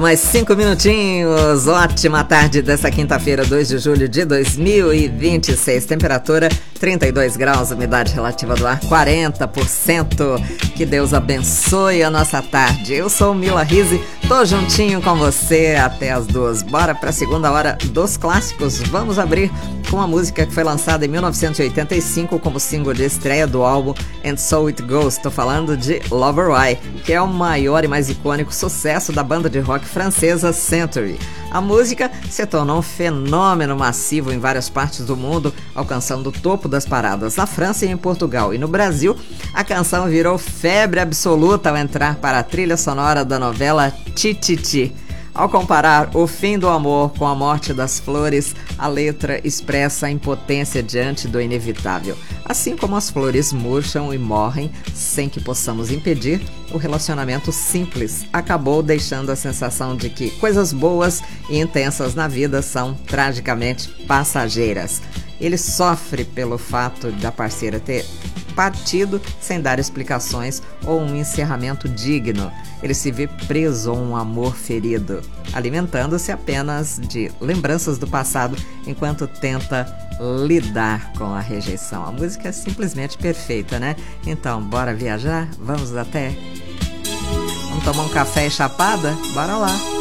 Mais 5 minutinhos, ótima tarde dessa quinta-feira, 2 de julho de 2026. Temperatura 32 graus, umidade relativa do ar 40%. Que Deus abençoe a nossa tarde. Eu sou Mila Rizzi, tô juntinho com você até as 2. Bora pra segunda hora dos clássicos. Vamos abrir com uma música que foi lançada em 1985 como single de estreia do álbum And So It Goes. Tô falando de Lover Why, que é o maior e mais icônico sucesso da banda de rock francesa Century. A música se tornou um fenômeno massivo em várias partes do mundo, alcançando o topo das paradas na França e em Portugal. E no Brasil, a canção virou febre absoluta ao entrar para a trilha sonora da novela Tititi. Ao comparar o fim do amor com a morte das flores, a letra expressa a impotência diante do inevitável. Assim como as flores murcham e morrem sem que possamos impedir, o relacionamento simples acabou deixando a sensação de que coisas boas e intensas na vida são tragicamente passageiras. Ele sofre pelo fato da parceira ter partido sem dar explicações ou um encerramento digno. Ele se vê preso a um amor ferido, alimentando-se apenas de lembranças do passado enquanto tenta lidar com a rejeição. A música é simplesmente perfeita, né? Então, bora viajar? Vamos até? Vamos tomar um café e chapada? Bora lá!